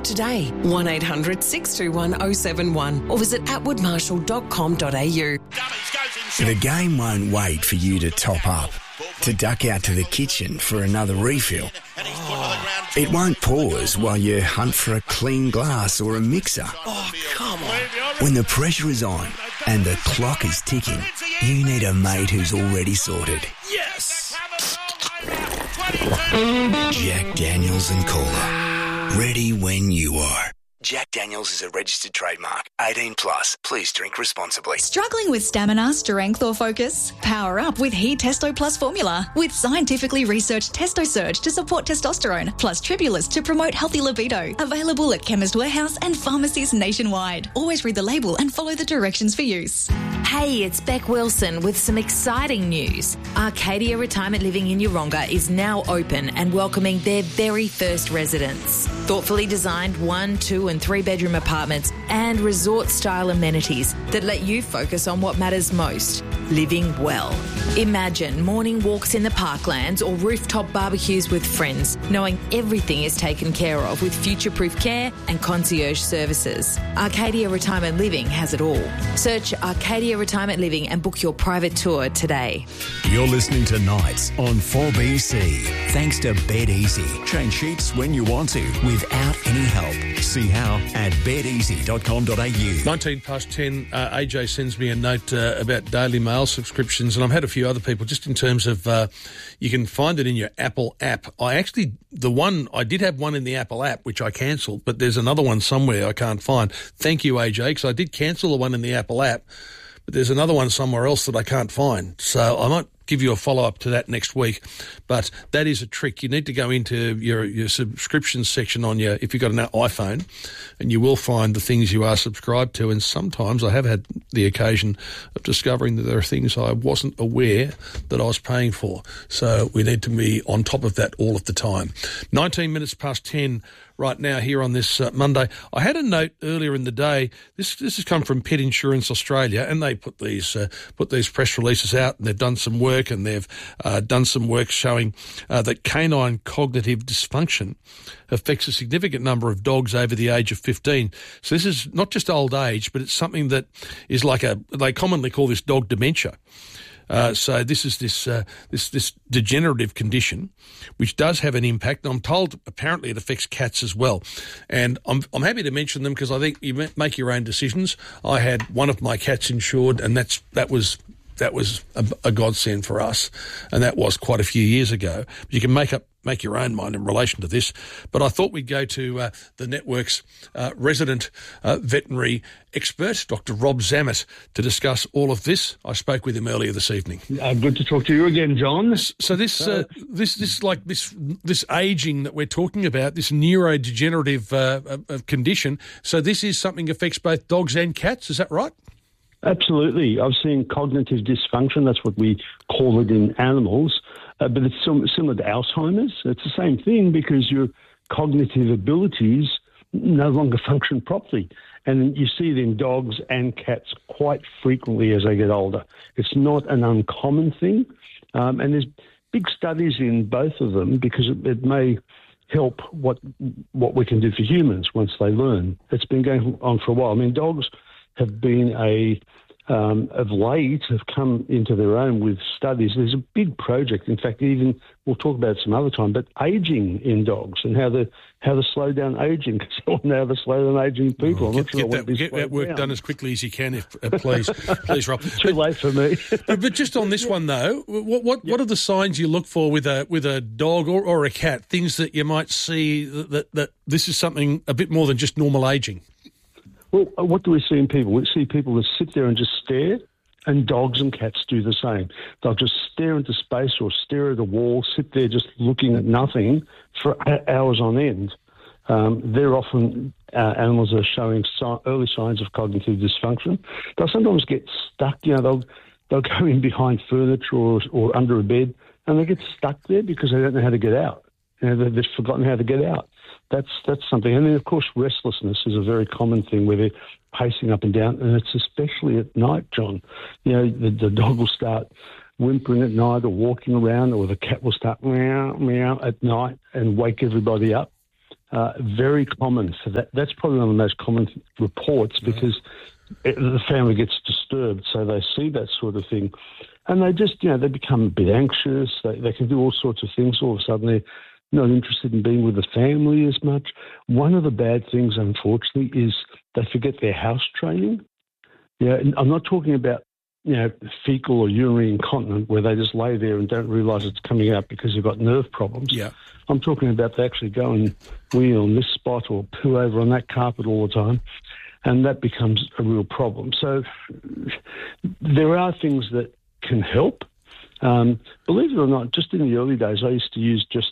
today. 1800 621 071 or visit atwoodmarshall.com.au. The game won't wait for you to top up, to duck out to the kitchen for another refill. It won't pause while you hunt for a clean glass or a mixer. Oh, come on. When the pressure is on and the clock is ticking, you need a mate who's already sorted. Yes! Jack Daniels and Cola. Ready when you are. Jack Daniels is a registered trademark. 18 plus. Please drink responsibly. Struggling with stamina, strength or focus? Power up with He Testo Plus formula. With scientifically researched Testo Surge to support testosterone, plus Tribulus to promote healthy libido. Available at Chemist Warehouse and pharmacies nationwide. Always read the label and follow the directions for use. Hey, it's Beck Wilson with some exciting news. Arcadia Retirement Living in Yeronga is now open and welcoming their very first residents. Thoughtfully designed 1, 2 and 3 bedroom apartments and resort-style amenities that let you focus on what matters most, living well. Imagine morning walks in the parklands or rooftop barbecues with friends, knowing everything is taken care of with future-proof care and concierge services. Arcadia Retirement Living has it all. Search Arcadia Retirement Living and book your private tour today. You're listening to Nights on 4BC. Thanks to BedEasy. Change sheets when you want to without any help. See how at bedeasy.com.au. 19 past 10, AJ sends me a note about Daily Mail subscriptions, and I've had a few other people just in terms of you can find it in your Apple app. I did have one in the Apple app, which I cancelled, but there's another one somewhere I can't find. Thank you, AJ, because I did cancel the one in the Apple app, but there's another one somewhere else that I can't find. So I might give you a follow-up to that next week. But that is a trick. You need to go into your subscriptions section on if you've got an iPhone, and you will find the things you are subscribed to. And sometimes I have had the occasion of discovering that there are things I wasn't aware that I was paying for. So we need to be on top of that all of the time. 19 minutes past 10 right now here on this Monday. I had a note earlier in the day. This has come from Pet Insurance Australia, and they put these press releases out, and they've done some work, and they've done some work showing that canine cognitive dysfunction affects a significant number of dogs over the age of 15. So this is not just old age, but it's something that is they commonly call this dog dementia. So this is this degenerative condition, which does have an impact. I'm told apparently it affects cats as well, and I'm happy to mention them because I think you make your own decisions. I had one of my cats insured, and that was a godsend for us, and that was quite a few years ago. But you can make your own mind in relation to this. But I thought we'd go to the network's resident veterinary expert, Dr. Rob Zammit, to discuss all of this. I spoke with him earlier this evening. Good to talk to you again, John. So this ageing that we're talking about, this neurodegenerative condition. So this is something that affects both dogs and cats. Is that right? Absolutely. I've seen cognitive dysfunction. That's what we call it in animals. But it's similar to Alzheimer's. It's the same thing because your cognitive abilities no longer function properly. And you see it in dogs and cats quite frequently as they get older. It's not an uncommon thing. And there's big studies in both of them because it may help what we can do for humans once they learn. It's been going on for a while. I mean, dogs have been of late have come into their own with studies. There's a big project. In fact, even we'll talk about it some other time, but aging in dogs and how to slow down aging. Because I want to know how to slow down aging people. Get that work done as quickly as you can, please, Rob. Too late for me. but just on this one though, what are the signs you look for with a dog or a cat? Things that you might see that this is something a bit more than just normal aging. Well, what do we see in people? We see people that sit there and just stare, and dogs and cats do the same. They'll just stare into space or stare at a wall, sit there just looking at nothing for hours on end. They're often animals that are showing early signs of cognitive dysfunction. They'll sometimes get stuck. They'll go in behind furniture or under a bed, and they get stuck there because they don't know how to get out. They've forgotten how to get out. That's something. And then, of course, restlessness is a very common thing where they're pacing up and down, and it's especially at night, John. The dog will start whimpering at night or walking around, or the cat will start meow, meow at night and wake everybody up. very common for that. That's probably one of the most common reports because the family gets disturbed, so they see that sort of thing. And they just, they become a bit anxious. They can do all sorts of things. All of a sudden, they're not interested in being with the family as much. One of the bad things, unfortunately, is they forget their house training. I'm not talking about, fecal or urinary incontinence where they just lay there and don't realise it's coming out because they've got nerve problems. Yeah. I'm talking about they actually go and wee on this spot or poo over on that carpet all the time, and that becomes a real problem. So there are things that can help. Believe it or not, just in the early days, I used to use just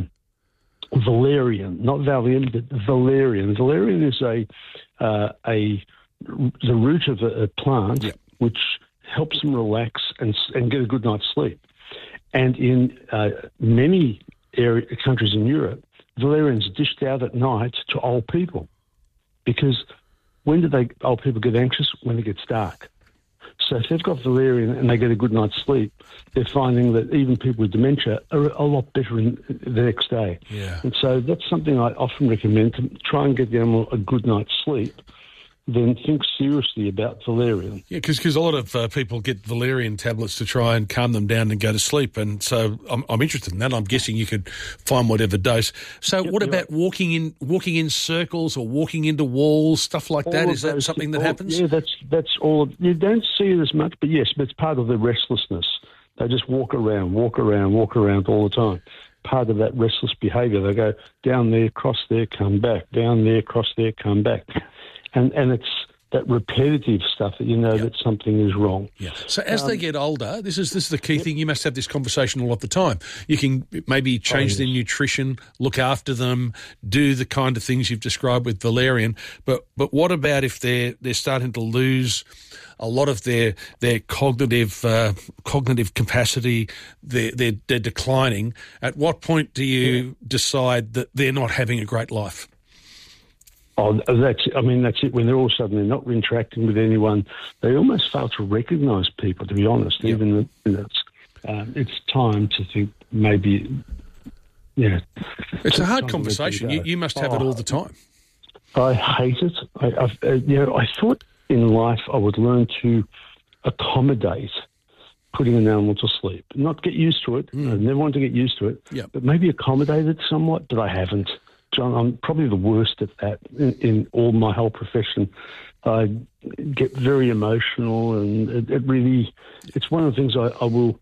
valerian, not Valium, but valerian. Valerian is the root of a plant which helps them relax and get a good night's sleep. And in many countries in Europe, valerian's dished out at night to old people because when do old people get anxious? When it gets dark. So if they've got valerian and they get a good night's sleep, they're finding that even people with dementia are a lot better the next day. Yeah. And so that's something I often recommend, to try and get the animal a good night's sleep. Then think seriously about valerian. Yeah, because a lot of people get valerian tablets to try and calm them down and go to sleep, and so I'm interested in that. I'm guessing you could find whatever dose. So what about walking in circles or walking into walls, stuff like that? Is that something that happens? Yeah, that's all. You don't see it as much, but yes, it's part of the restlessness. They just walk around all the time. Part of that restless behaviour. They go down there, cross there, come back, down there, cross there, come back. And it's that repetitive stuff that that something is wrong. Yeah. So as they get older, this is the key thing. You must have this conversation all of the time. You can maybe change their nutrition, look after them, do the kind of things you've described with valerian. But what about if they're starting to lose a lot of their cognitive capacity? They're declining. At what point do you decide that they're not having a great life? Oh, that's it. When they're all suddenly not interacting with anyone, they almost fail to recognise people, to be honest. Yep. Even it's time to think maybe, It's a hard conversation. You must have it all the time. I hate it. I thought in life I would learn to accommodate putting an animal to sleep, not get used to it. I never wanted to get used to it, but maybe accommodate it somewhat, but I haven't. John, I'm probably the worst at that in all my whole profession. I get very emotional, and it's one of the things I will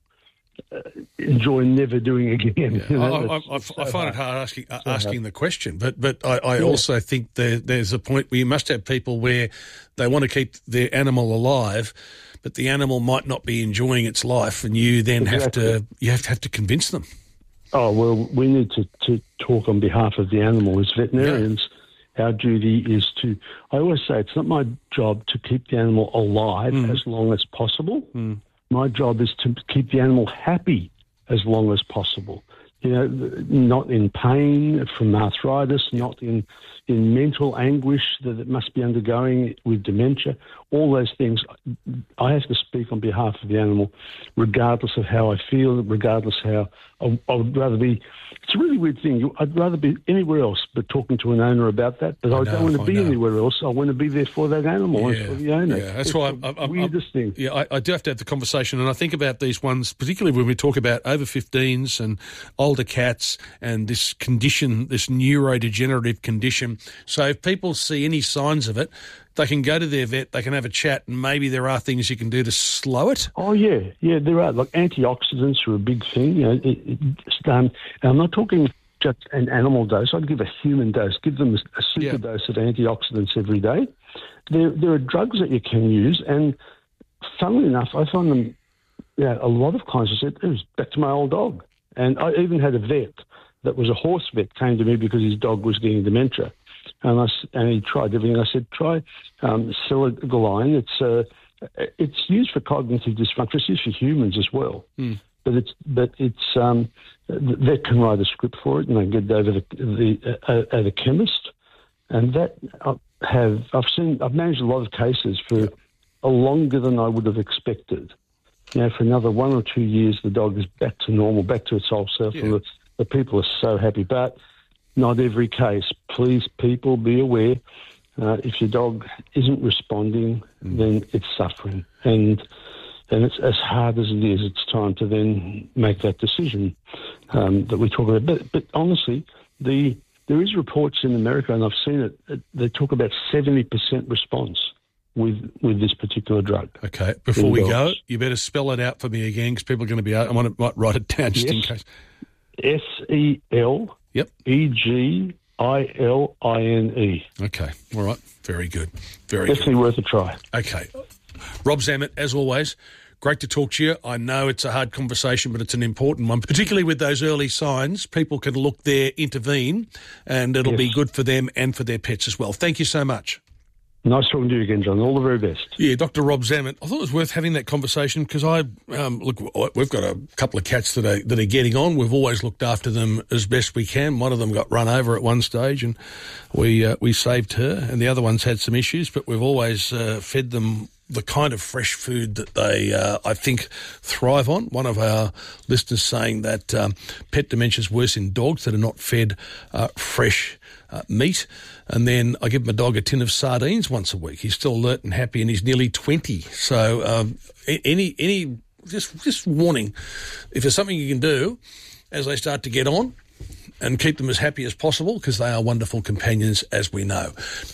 enjoy never doing again. Yeah. I find it hard asking the question, but I also think there's a point where you must have people where they want to keep their animal alive, but the animal might not be enjoying its life, and you then have to convince them. Oh, well, we need to talk on behalf of the animal. As veterinarians, our duty is to, I always say, it's not my job to keep the animal alive as long as possible. My job is to keep the animal happy as long as possible. Not in pain from arthritis, not in mental anguish that it must be undergoing with dementia, all those things. I have to speak on behalf of the animal, regardless of how I feel, regardless how I would rather be. It's a really weird thing. I'd rather be anywhere else but talking to an owner about that, but I don't want to be anywhere else. I want to be there for that animal and for the owner. Yeah, that's why I'm weirdest thing. Yeah, I do have to have the conversation, and I think about these ones, particularly when we talk about over 15s and older cats and this condition, this neurodegenerative condition. So if people see any signs of it, they can go to their vet, they can have a chat, and maybe there are things you can do to slow it. Oh, yeah, there are. Like antioxidants are a big thing. And I'm not talking just an animal dose. I'd give a human dose. Give them a super dose of antioxidants every day. There are drugs that you can use, and funnily enough, I find them, a lot of clients have said, it was back to my old dog. And I even had a vet that was a horse vet came to me because his dog was getting dementia. And he tried everything. I said, try selaglutide. It's used for cognitive dysfunction. It's used for humans as well. But it's the vet can write a script for it, and they get it over at a chemist. And that I've managed a lot of cases for longer than I would have expected. For another 1 or 2 years, the dog is back to normal, back to its old self, and the people are so happy. But not every case. Please, people, be aware. If your dog isn't responding, then it's suffering. And it's as hard as it is, it's time to then make that decision that we talk about. But honestly, there is reports in America, and I've seen it, they talk about 70% response with this particular drug. Okay, before we go, you better spell it out for me again, because people are going to be... I might write it down just in case. SELEGILINE. Okay, all right. Very good. Definitely worth a try. Okay. Rob Zammit, as always, great to talk to you. I know it's a hard conversation, but it's an important one. Particularly with those early signs, people can look there, intervene, and it'll be good for them and for their pets as well. Thank you so much. Nice talking to you again, John. All the very best. Yeah, Dr. Rob Zammit. I thought it was worth having that conversation because we've got a couple of cats that are getting on. We've always looked after them as best we can. One of them got run over at one stage, and we saved her, and the other one's had some issues, but we've always fed them the kind of fresh food that they, I think, thrive on. One of our listeners saying that pet dementia is worse in dogs that are not fed fresh meat. And then I give my dog a tin of sardines once a week. He's still alert and happy, and he's nearly 20. So just warning, if there's something you can do as they start to get on, and keep them as happy as possible, because they are wonderful companions, as we know.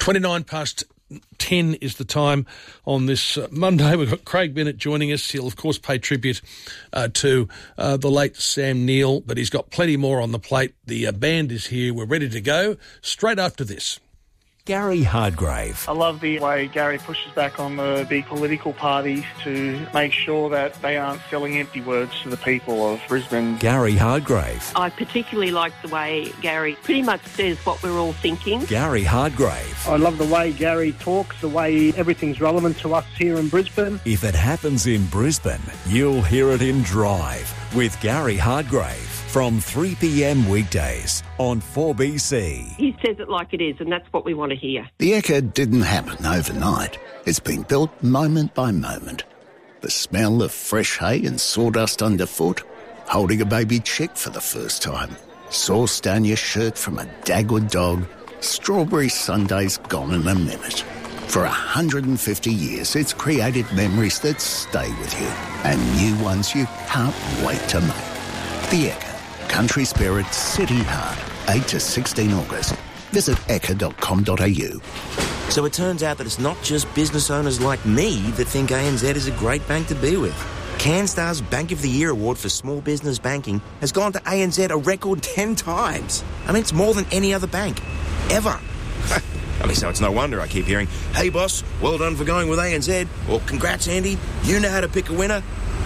10 is the time on this Monday. We've got Craig Bennett joining us. He'll, of course, pay tribute to the late Sam Neill, but he's got plenty more on the plate. The band is here. We're ready to go straight after this. Gary Hardgrave. I love the way Gary pushes back on the big political parties to make sure that they aren't selling empty words to the people of Brisbane. Gary Hardgrave. I particularly like the way Gary pretty much says what we're all thinking. Gary Hardgrave. I love the way Gary talks, the way everything's relevant to us here in Brisbane. If it happens in Brisbane, you'll hear it in Drive with Gary Hardgrave. From 3 p.m. weekdays on 4BC. He says it like it is, and that's what we want to hear. The Ekka didn't happen overnight. It's been built moment by moment. The smell of fresh hay and sawdust underfoot, holding a baby chick for the first time, sauce down your shirt from a Dagwood dog, strawberry sundaes gone in a minute. For 150 years, it's created memories that stay with you and new ones you can't wait to make. The Ekka. Country Spirit City Heart, 8 to 16 August. Visit ekka.com.au. So it turns out that it's not just business owners like me that think ANZ is a great bank to be with. CanStar's Bank of the Year award for small business banking has gone to ANZ a record 10 times. I mean, it's more than any other bank, ever. I mean, so it's no wonder I keep hearing, "Hey boss, well done for going with ANZ," or "Congrats Andy, you know how to pick a winner."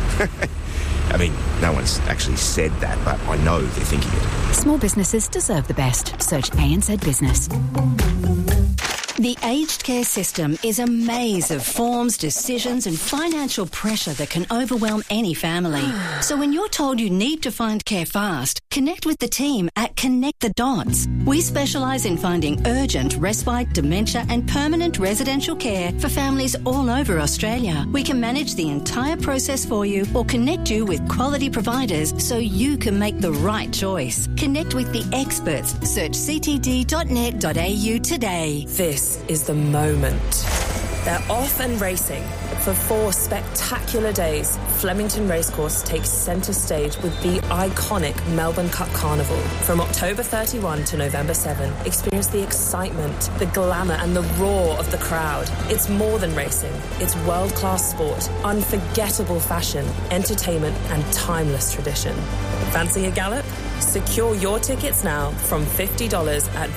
I mean, no one's actually said that, but I know they're thinking it. Small businesses deserve the best. Search ANZ Business. The aged care system is a maze of forms, decisions and financial pressure that can overwhelm any family. So when you're told you need to find care fast, connect with the team at Connect the Dots. We specialise in finding urgent, respite, dementia and permanent residential care for families all over Australia. We can manage the entire process for you or connect you with quality providers so you can make the right choice. Connect with the experts. Search ctd.net.au today. This is the moment. They're off and racing. For 4 spectacular days, Flemington Racecourse takes centre stage with the iconic Melbourne Cup Carnival. From October 31 to November 7, experience the excitement, the glamour and the roar of the crowd. It's more than racing. It's world-class sport, unforgettable fashion, entertainment and timeless tradition. Fancy a gallop? Secure your tickets now from $50 at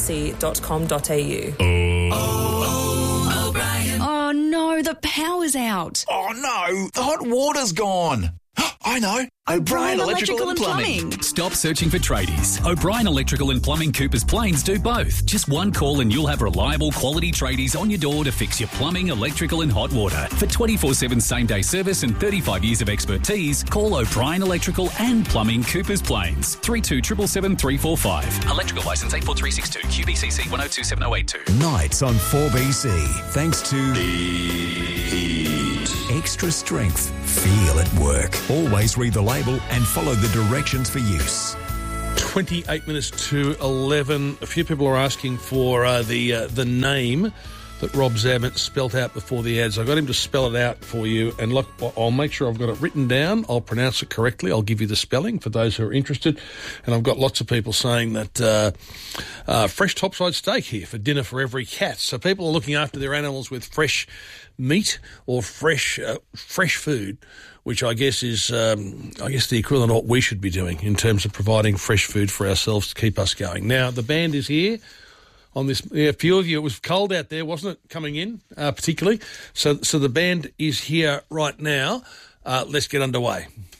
vrc.com.au. Oh no, the power's out. Oh no, the hot water's gone. I know. O'Brien Electrical and Plumbing. Stop searching for tradies. O'Brien Electrical and Plumbing Coopers Plains do both. Just one call and you'll have reliable quality tradies on your door to fix your plumbing, electrical and hot water. For 24/7 same-day service and 35 years of expertise, call O'Brien Electrical and Plumbing Coopers Plains. 3277 345. Electrical licence 84362. QBCC 102782. Nights on 4BC. Thanks to Heat. Extra strength. Feel at work. Always read the label and follow the directions for use. 28 minutes to 11. A few people are asking for the name that Rob Zammit spelt out before the ads. I got him to spell it out for you, and look, I'll make sure I've got it written down. I'll pronounce it correctly. I'll give you the spelling for those who are interested. And I've got lots of people saying that fresh topside steak here for dinner for every cat. So people are looking after their animals with fresh meat or fresh food, which I guess is the equivalent of what we should be doing in terms of providing fresh food for ourselves to keep us going. Now, the band is here. On this, a few of you, it was cold out there, wasn't it, coming in, particularly? So the band is here right now. Let's get underway.